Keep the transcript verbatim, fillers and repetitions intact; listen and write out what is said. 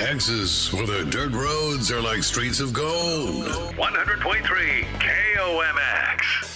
Texas, where the dirt roads are like streets of gold. one hundred point three K O M X.